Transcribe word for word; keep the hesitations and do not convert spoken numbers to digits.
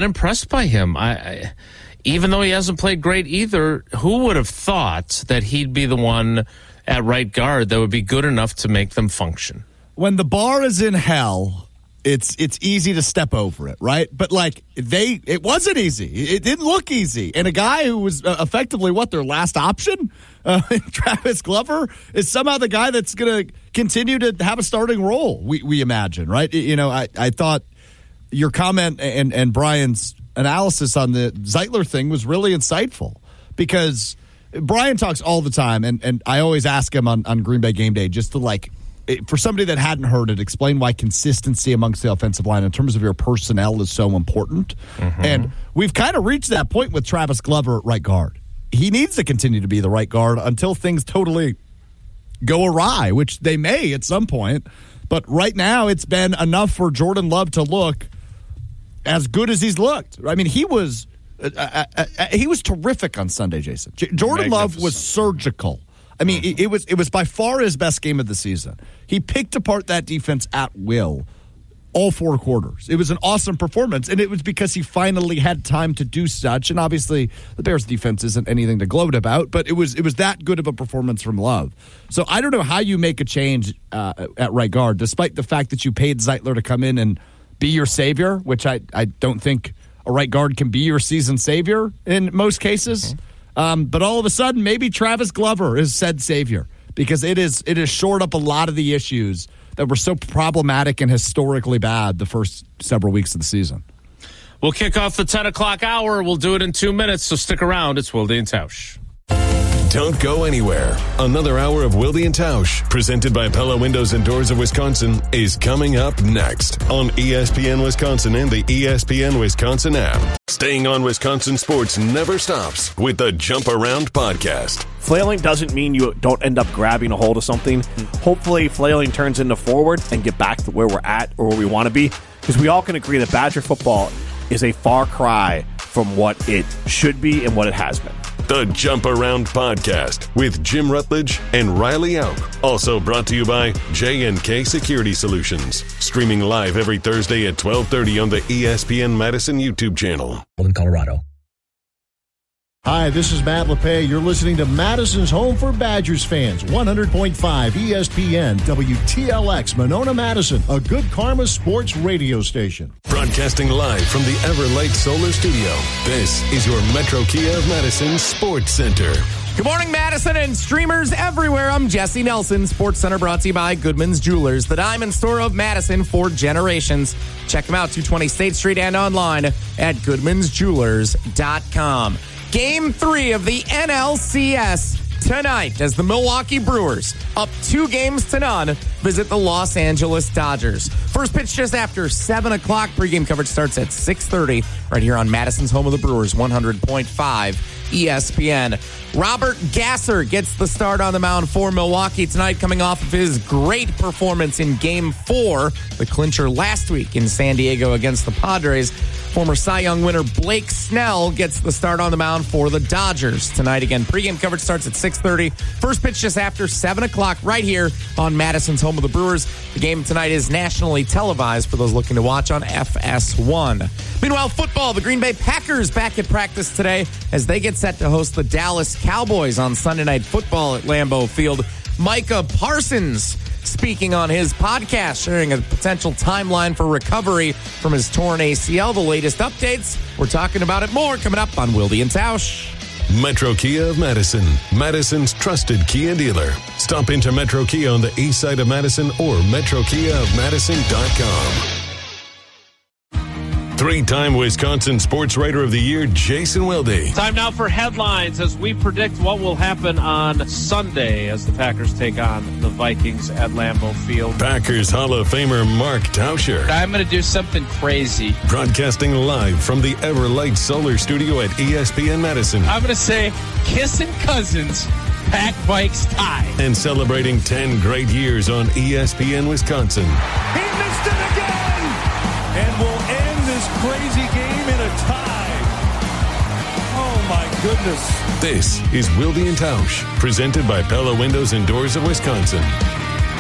been impressed by him. I, I even though he hasn't played great either, who would have thought that he'd be the one at right guard that would be good enough to make them function? When the bar is in hell, it's it's easy to step over it, right? But like they, it wasn't easy. It didn't look easy. And a guy who was uh, effectively what their last option, uh, Travis Glover, is somehow the guy that's going to continue to have a starting role. We we imagine, right? You know, I I thought your comment and and Brian's analysis on the Zeitler thing was really insightful, because Brian talks all the time, and, and I always ask him on, on Green Bay Game Day just to, like, for somebody that hadn't heard it, explain why consistency amongst the offensive line in terms of your personnel is so important. Mm-hmm. And we've kind of reached that point with Travis Glover at right guard. He needs to continue to be the right guard until things totally go awry, which they may at some point. But right now, it's been enough for Jordan Love to look as good as he's looked. I mean, he was uh, uh, uh, he was terrific on Sunday, Jason. J- Jordan Love was surgical. I mean, mm-hmm. it, it was it was by far his best game of the season. He picked apart that defense at will, all four quarters. It was an awesome performance, and it was because he finally had time to do such. And obviously, the Bears' defense isn't anything to gloat about, but it was it was that good of a performance from Love. So I don't know how you make a change uh, at right guard, despite the fact that you paid Zeitler to come in and be your savior, which I, I don't think a right guard can be your season savior in most cases. Mm-hmm. Um, but all of a sudden, maybe Travis Glover is said savior, because it is it has shored up a lot of the issues that were so problematic and historically bad the first several weeks of the season. We'll kick off the ten o'clock hour. We'll do it in two minutes, so stick around. It's Wilde and Tausch. Don't go anywhere. Another hour of Wilde and Tausch, presented by Pella Windows and Doors of Wisconsin, is coming up next on E S P N Wisconsin and the E S P N Wisconsin app. Staying on Wisconsin sports never stops with the Jump Around podcast. Flailing doesn't mean you don't end up grabbing a hold of something. Hopefully, flailing turns into forward and get back to where we're at or where we want to be, because we all can agree that Badger football is a far cry from what it should be and what it has been. The Jump Around podcast with Jim Rutledge and Riley Auk. Also brought to you by J and K Security Solutions. Streaming live every Thursday at twelve thirty on the E S P N Madison YouTube channel. In Colorado. Hi, this is Matt LePay. You're listening to Madison's home for Badgers fans. one hundred point five E S P N, W T L X, Monona, Madison, a Good Karma sports radio station. Broadcasting live from the Everlight Solar Studio, this is your Metro Kia of Madison Sports Center. Good morning, Madison and streamers everywhere. I'm Jesse Nelson. Sports Center brought to you by Goodman's Jewelers, the diamond store of Madison for generations. Check them out, two twenty State Street and online at goodmans jewelers dot com. Game three of the N L C S tonight as the Milwaukee Brewers, up two games to none, visit the Los Angeles Dodgers. First pitch just after seven o'clock. Pregame coverage starts at six thirty right here on Madison's home of the Brewers, one hundred point five E S P N. Robert Gasser gets the start on the mound for Milwaukee tonight, coming off of his great performance in Game four, the clincher last week in San Diego against the Padres. Former Cy Young winner Blake Snell gets the start on the mound for the Dodgers tonight. Again, pregame coverage starts at six thirty. First pitch just after seven o'clock right here on Madison's home of the Brewers. The game tonight is nationally televised for those looking to watch on F S one. Meanwhile, football, the Green Bay Packers back at practice today as they get set to host the Dallas Cowboys on Sunday Night Football at Lambeau Field. Micah Parsons speaking on his podcast, sharing a potential timeline for recovery from his torn A C L. The latest updates, we're talking about it more coming up on Wilde and Tausch. Metro Kia of Madison, Madison's trusted Kia dealer. Stop into Metro Kia on the east side of Madison or metro kia of madison dot com. Three-time Wisconsin Sports Writer of the Year, Jason Wilde. Time now for headlines as we predict what will happen on Sunday as the Packers take on the Vikings at Lambeau Field. Packers Hall of Famer Mark Tauscher. I'm going to do something crazy. Broadcasting live from the Everlight Solar Studio at E S P N Madison. I'm going to say kissing cousins, Pack Vikes tie. And celebrating ten great years on E S P N Wisconsin. He missed it again! And will end this crazy game in a tie. Oh, my goodness. This is Wilde and Tausch, presented by Pella Windows and Doors of Wisconsin.